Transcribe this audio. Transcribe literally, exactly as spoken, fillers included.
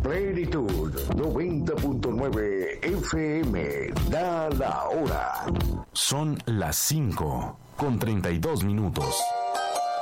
Plenitud noventa punto nueve F M. Da la hora. Son las cinco con treinta y dos minutos.